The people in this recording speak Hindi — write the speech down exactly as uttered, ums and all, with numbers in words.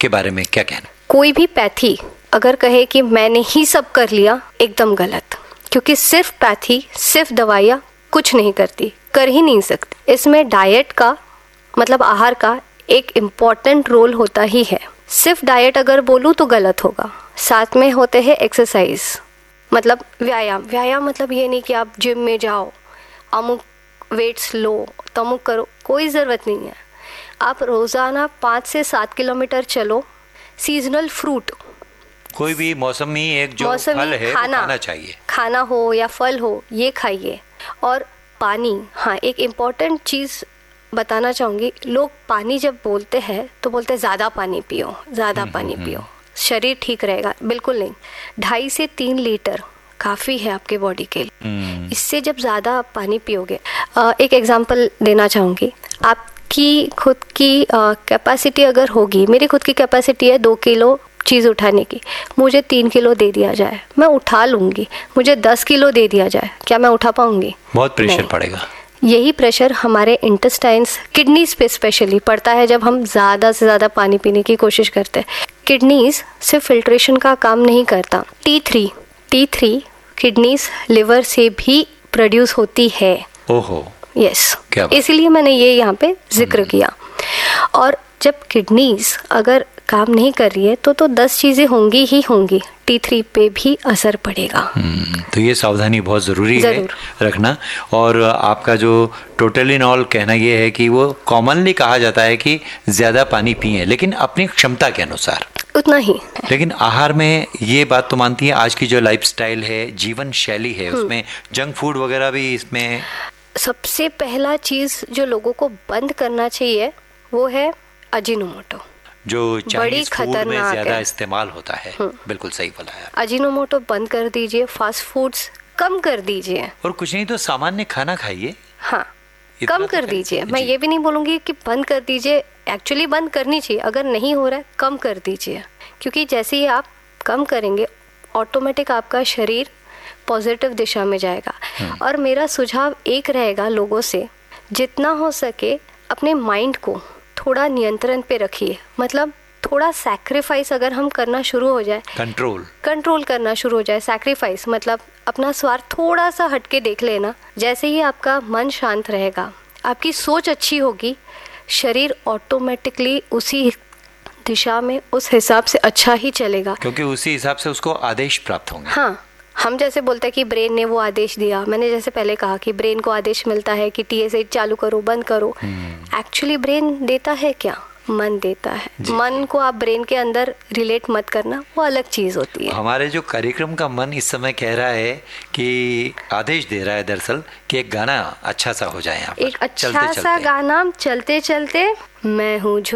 के बारे में क्या कहना? कोई भी पैथी अगर कहे कि मैंने ही सब कर लिया, एकदम गलत। क्योंकि सिर्फ पैथी, सिर्फ दवाइयाँ कुछ नहीं करती, कर ही नहीं सकती। इसमें डाइट का मतलब आहार का एक इम्पॉर्टेंट रोल होता ही है। सिर्फ डाइट अगर बोलूँ तो गलत होगा। साथ में होते हैं एक्सरसाइज, मतलब व्यायाम। व्यायाम मतलब ये नहीं कि आप जिम में जाओ, अमुक वेट्स लो, तमुक करो, कोई ज़रूरत नहीं है। आप रोज़ाना पाँच से सात किलोमीटर चलो। सीजनल फ्रूट, कोई भी मौसमी एक जो फल है खाना, वो खाना चाहिए, खाना हो या फल हो, ये खाइए। और पानी, हाँ एक इम्पॉर्टेंट चीज़ बताना चाहूँगी। लोग पानी जब बोलते हैं तो बोलते हैं ज़्यादा पानी पियो, ज़्यादा पानी पियो, शरीर ठीक रहेगा। बिल्कुल नहीं, ढाई से तीन लीटर काफ़ी है आपके बॉडी के लिए। इससे जब ज़्यादा आप पानी पियोगे, एक एग्जांपल देना चाहूँगी। आपकी खुद की कैपेसिटी अगर होगी, मेरी खुद की कैपेसिटी है दो किलो चीज़ उठाने की, मुझे तीन किलो दे दिया जाए, मैं उठा लूँगी। मुझे दस किलो दे दिया जाए, क्या मैं उठा पाऊँगी? बहुत प्रेशर पड़ेगा। यही प्रेशर हमारे इंटेस्टाइन्स, किडनीज पे स्पेशली पड़ता है जब हम ज़्यादा से ज़्यादा पानी पीने की कोशिश करते हैं। किडनीज सिर्फ फिल्ट्रेशन का काम नहीं करता, T three T three kidneys liver से भी प्रोड्यूस होती है। ओहो, यस, इसीलिए मैंने ये यहाँ पे जिक्र किया। और जब किडनीज अगर काम नहीं कर रही है तो तो दस चीज़ें होंगी ही होंगी, टी थ्री पे भी असर पड़ेगा। तो ये सावधानी बहुत ज़रूरी है रखना। और आपका जो टोटल इन ऑल कहना ये है कि वो कॉमनली कहा जाता है कि ज़्यादा पानी पिए, लेकिन अपनी क्षमता के अनुसार उतना ही। लेकिन आहार में ये बात तो मानती है, आज की जो लाइफस्टाइल है, जीवन शैली है, उसमें जंक फूड वगैरह भी इसमें। सबसे पहला चीज़ जो लोगों को बंद करना चाहिए वो है अजीनोमोटो, जो चाइनीज फूड में ज्यादा इस्तेमाल होता है। बिल्कुल सही बोला है। अजीनोमोटो बंद कर दीजिए, फास्ट फूड्स कम कर दीजिए, और कुछ नहीं तो सामान्य खाना खाइए। हाँ, कम कर दीजिए। मैं ये भी नहीं बोलूँगी कि बंद कर दीजिए, एक्चुअली बंद करनी चाहिए। अगर नहीं हो रहा है कम कर दीजिए, क्योंकि जैसे ही आप कम करेंगे ऑटोमेटिक आपका शरीर पॉजिटिव दिशा में जाएगा। और मेरा सुझाव एक रहेगा लोगों से, जितना हो सके अपने माइंड को थोड़ा नियंत्रण पे रखिए। मतलब थोड़ा सैक्रिफाइस अगर हम करना शुरू हो जाए, कंट्रोल कंट्रोल करना शुरू हो जाए। सैक्रिफाइस मतलब अपना स्वार्थ थोड़ा सा हटके देख लेना। जैसे ही आपका मन शांत रहेगा, आपकी सोच अच्छी होगी, शरीर ऑटोमेटिकली उसी दिशा में उस हिसाब से अच्छा ही चलेगा, क्योंकि उसी हिसाब से उसको आदेश प्राप्त होंगे। हाँ, हम जैसे बोलते हैं कि ब्रेन ने वो आदेश दिया, मैंने जैसे पहले कहा कि ब्रेन को आदेश मिलता है कि टी एस एच चालू करो, बंद करो। एक्चुअली ब्रेन देता है क्या? मन देता है। मन को आप ब्रेन के अंदर रिलेट मत करना, वो अलग चीज होती है। हमारे जो कार्यक्रम का मन इस समय कह रहा है कि आदेश दे रहा है दरअसल कि एक गाना अच्छा सा हो जाए यहाँ पर। एक अच्छा सा गाना चलते चलते मैं हूँ